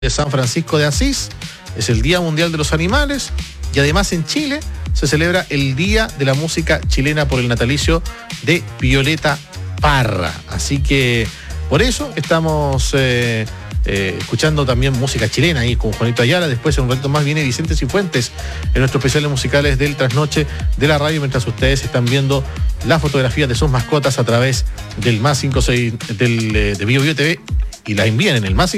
de San Francisco de Asís, es el Día Mundial de los Animales, y además en Chile se celebra el Día de la Música Chilena por el natalicio de Violeta Parra. Así que por eso estamos escuchando también música chilena ahí con Juanito Ayala. Después en un ratito más viene Vicente Cifuentes en nuestros especiales musicales del Trasnoche de la Radio, mientras ustedes están viendo las fotografías de sus mascotas a través del más 56 de Bio Bio TV, y la envían en el más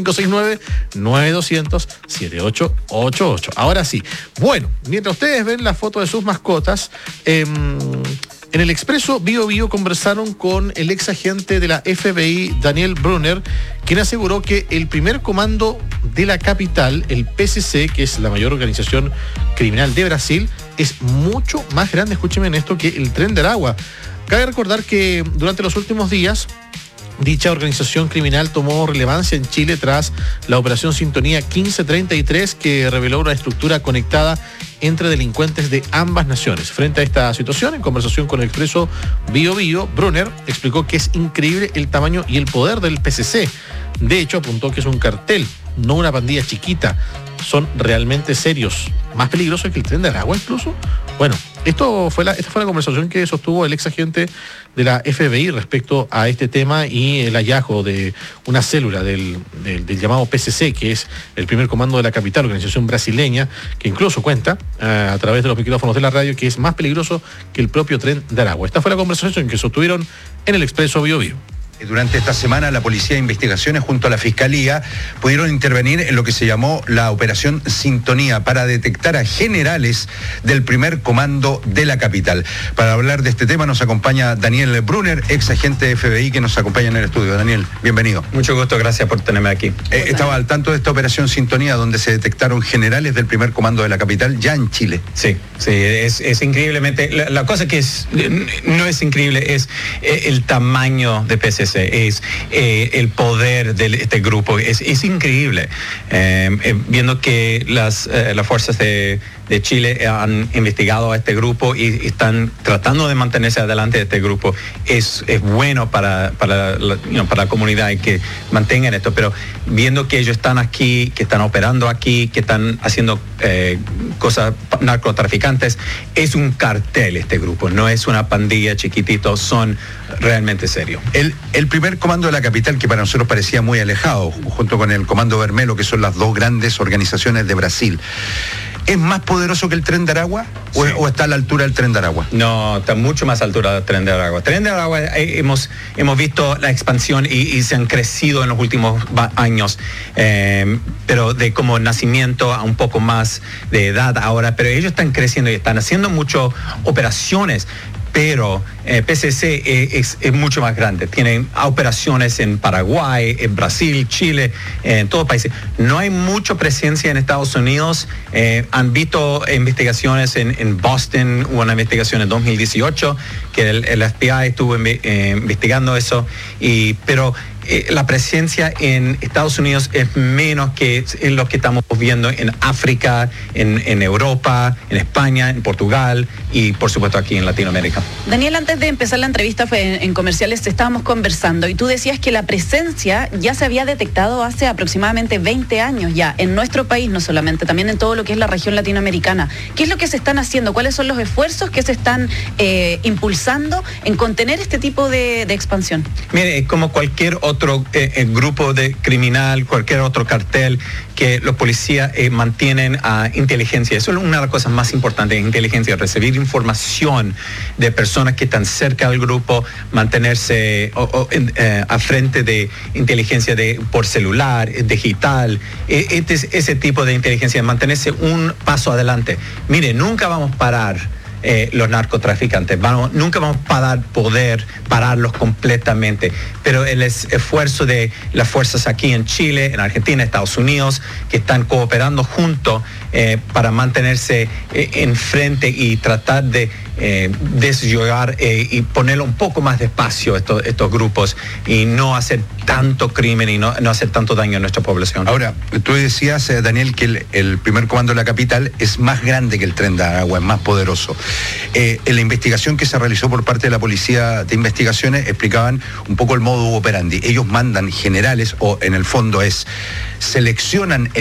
569-9200-7888. Ahora sí. Bueno, mientras ustedes ven la foto de sus mascotas, en el Expreso Bio Bio conversaron con el ex agente de la FBI, Daniel Brunner, quien aseguró que el primer comando de la capital, el PCC, que es la mayor organización criminal de Brasil, es mucho más grande, escúchenme en esto, que el Tren de Aragua. Cabe recordar que durante los últimos días, dicha organización criminal tomó relevancia en Chile tras la operación Sintonía 1533, que reveló una estructura conectada entre delincuentes de ambas naciones. Frente a esta situación, en conversación con el Expreso Bio Bio, Brunner explicó que es increíble el tamaño y el poder del PCC. De hecho, apuntó que es un cartel, no una pandilla chiquita. Son realmente serios, más peligrosos que el Tren de Aragua incluso. Bueno, esta fue la conversación que sostuvo el ex agente de la FBI respecto a este tema y el hallazgo de una célula del llamado PCC, que es el primer comando de la capital, organización brasileña, que incluso cuenta a través de los micrófonos de la radio que es más peligroso que el propio Tren de Aragua. Esta fue la conversación que sostuvieron en el Expreso Bio Bio. Durante esta semana, la Policía de Investigaciones junto a la Fiscalía pudieron intervenir en lo que se llamó la Operación Sintonía para detectar a generales del primer comando de la capital. Para hablar de este tema nos acompaña Daniel Brunner, ex agente de FBI, que nos acompaña en el estudio. Daniel, bienvenido. Mucho gusto, gracias por tenerme aquí. Estaba al tanto de esta Operación Sintonía, donde se detectaron generales del primer comando de la capital ya en Chile. Sí, es increíblemente... La cosa que no es increíble es el tamaño de PCC. Es el poder de este grupo, es increíble. Viendo que las fuerzas de Chile han investigado a este grupo y están tratando de mantenerse adelante de este grupo, es bueno para la comunidad y que mantengan esto, pero viendo que ellos están aquí, que están operando aquí, que están haciendo cosas narcotraficantes, es un cartel este grupo, no es una pandilla chiquitito, son realmente serios. El primer comando de la capital, que para nosotros parecía muy alejado, junto con el Comando Vermelho, que son las dos grandes organizaciones de Brasil, ¿es más poderoso que el Tren de Aragua? Sí. ¿O está a la altura del Tren de Aragua? No, está mucho más a la altura del Tren de Aragua. Tren de Aragua, hemos visto la expansión y se han crecido en los últimos años, pero de como nacimiento a un poco más de edad ahora, pero ellos están creciendo y están haciendo muchas operaciones. Pero PCC es mucho más grande. Tienen operaciones en Paraguay, en Brasil, Chile, en todos países. No hay mucha presencia en Estados Unidos. Han visto investigaciones en Boston, hubo una investigación en 2018, que el FBI estuvo investigando eso, pero la presencia en Estados Unidos es menos que en lo que estamos viendo en África, en Europa, en España, en Portugal y por supuesto aquí en Latinoamérica. Daniel, antes de empezar la entrevista en comerciales estábamos conversando y tú decías que la presencia ya se había detectado hace aproximadamente 20 años ya en nuestro país, no solamente, también en todo lo que es la región latinoamericana. ¿Qué es lo que se están haciendo? ¿Cuáles son los esfuerzos que se están impulsando en contener este tipo de expansión? Mire, como cualquier otro grupo de criminal, cualquier otro cartel, que los policías mantienen inteligencia. Eso es una de las cosas más importantes, inteligencia, recibir información de personas que están cerca del grupo, mantenerse a frente de inteligencia por celular, digital, ese tipo de inteligencia, mantenerse un paso adelante. Mire, nunca vamos a parar los narcotraficantes, nunca vamos a poder pararlos completamente, pero el esfuerzo de las fuerzas aquí en Chile, en Argentina, Estados Unidos, que están cooperando juntos para mantenerse enfrente y tratar de desyugar y ponerlo un poco más despacio estos grupos y no hacer tanto crimen y no hacer tanto daño a nuestra población. Ahora, tú decías, Daniel, que el primer comando de la capital es más grande que el Tren de Aragua, es más poderoso. En la investigación que se realizó por parte de la Policía de Investigaciones explicaban un poco el modo operandi. Ellos mandan generales, o en el fondo seleccionan